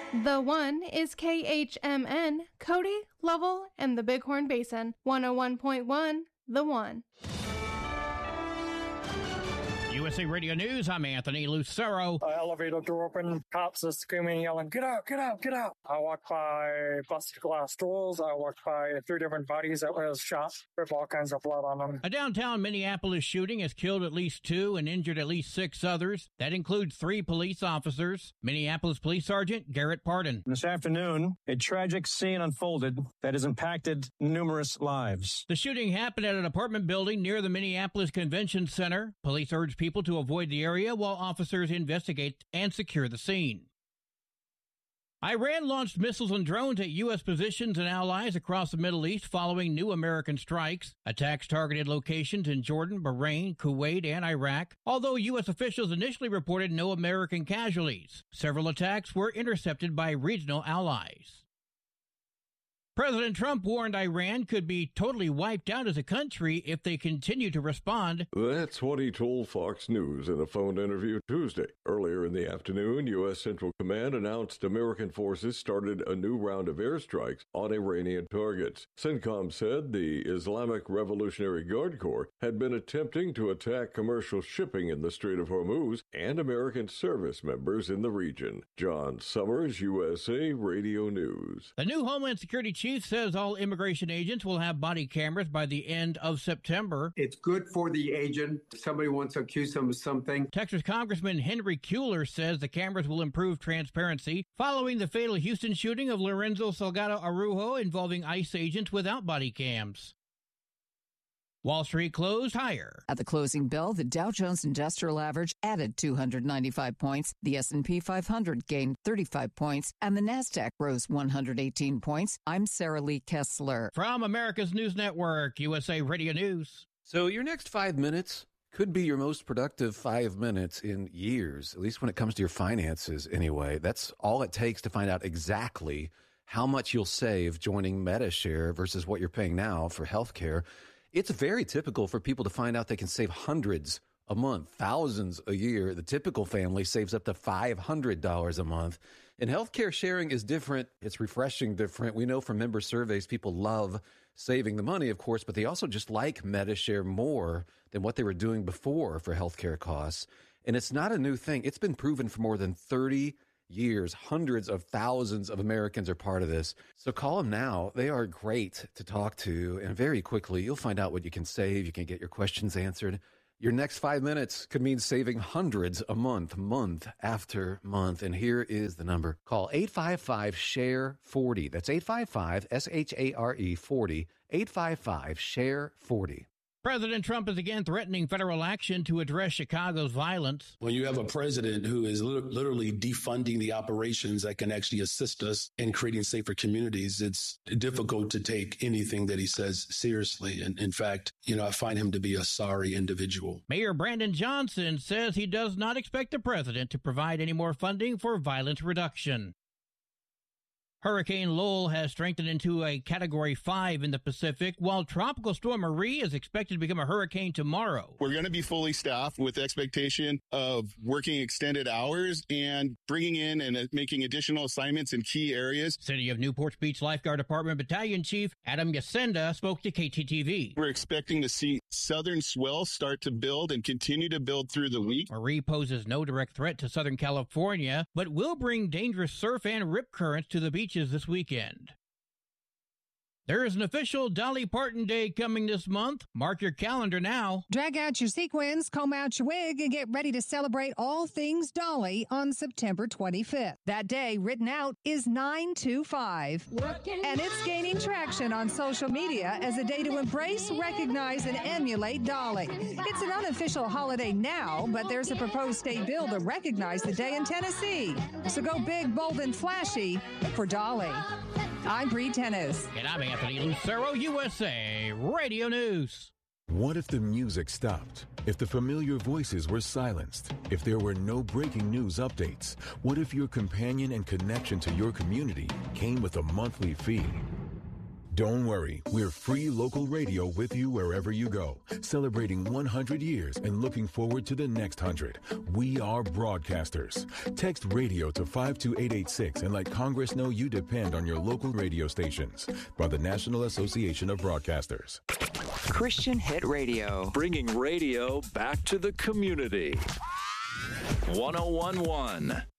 The One is KHMN, Cody, Lovell, and the Bighorn Basin. 101.1, The One. USA Radio News, I'm Anthony Lucero. Elevator door open, cops are screaming, yelling, "Get out, get out, get out." I walked by busted glass doors. I walked by 3 different bodies that was shot with all kinds of blood on them. A downtown Minneapolis shooting has killed at least 2 and injured at least 6 others. That includes 3 police officers. Minneapolis Police Sergeant Garrett Pardon. This afternoon, a tragic scene unfolded that has impacted numerous lives. The shooting happened at an apartment building near the Minneapolis Convention Center. Police urged people to avoid the area while officers investigate and secure the scene. Iran launched missiles and drones at U.S. positions and allies across the Middle East following new American strikes. Attacks targeted locations in Jordan, Bahrain, Kuwait, and Iraq, although U.S. officials initially reported no American casualties. Several attacks were intercepted by regional allies. President Trump warned Iran could be totally wiped out as a country if they continue to respond. That's what he told Fox News in a phone interview Tuesday. Earlier in the afternoon, U.S. Central Command announced American forces started a new round of airstrikes on Iranian targets. CENTCOM said the Islamic Revolutionary Guard Corps had been attempting to attack commercial shipping in the Strait of Hormuz and American service members in the region. John Summers, USA Radio News. The new Homeland Security Chief says all immigration agents will have body cameras by the end of September. It's good for the agent. Somebody wants to accuse them of something. Texas Congressman Henry Kuehler says the cameras will improve transparency following the fatal Houston shooting of Lorenzo Salgado Araujo involving ICE agents without body cams. Wall Street closed higher. At the closing bell, the Dow Jones Industrial Average added 295 points, the S&P 500 gained 35 points, and the Nasdaq rose 118 points. I'm Sarah Lee Kessler. From America's News Network, USA Radio News. So your next 5 minutes could be your most productive 5 minutes in years, at least when it comes to your finances anyway. That's all it takes to find out exactly how much you'll save joining Medi-Share versus what you're paying now for healthcare. It's very typical for people to find out they can save hundreds a month, thousands a year. The typical family saves up to $500 a month. And healthcare sharing is different. It's refreshing different. We know from member surveys, people love saving the money, of course, but they also just like Medi-Share more than what they were doing before for healthcare costs. And it's not a new thing. It's been proven for more than 30 years. Hundreds of thousands of Americans are part of this. So call them now. They are great to talk to. And very quickly, you'll find out what you can save. You can get your questions answered. Your next 5 minutes could mean saving hundreds a month, month after month. And here is the number. Call 855-SHARE-40. That's 855-SHARE 40. 855-SHARE-40. President Trump is again threatening federal action to address Chicago's violence. When you have a president who is literally defunding the operations that can actually assist us in creating safer communities, it's difficult to take anything that he says seriously. And in fact, I find him to be a sorry individual. Mayor Brandon Johnson says he does not expect the president to provide any more funding for violence reduction. Hurricane Lowell has strengthened into a Category 5 in the Pacific, while Tropical Storm Marie is expected to become a hurricane tomorrow. We're going to be fully staffed with the expectation of working extended hours and bringing in and making additional assignments in key areas. City of Newport Beach Lifeguard Department Battalion Chief Adam Yacenda spoke to KTTV. We're expecting to see southern swell start to build and continue to build through the week. Marie poses no direct threat to Southern California, but will bring dangerous surf and rip currents to the beaches this weekend. There is an official Dolly Parton Day coming this month. Mark your calendar now. Drag out your sequins, comb out your wig, and get ready to celebrate all things Dolly on September 25th. That day, written out, is 925. And it's gaining traction on social media as a day to embrace, recognize, and emulate Dolly. It's an unofficial holiday now, but there's a proposed state bill to recognize the day in Tennessee. So go big, bold, and flashy for Dolly. I'm Bree Tennis. And I'm Anthony Lucero, USA Radio News. What if the music stopped? If the familiar voices were silenced? If there were no breaking news updates? What if your companion and connection to your community came with a monthly fee? Don't worry, we're free local radio with you wherever you go, celebrating 100 years and looking forward to the next 100. We are broadcasters. Text radio to 52886 and let Congress know you depend on your local radio stations. By the National Association of Broadcasters. Christian Hit Radio. Bringing radio back to the community. 1011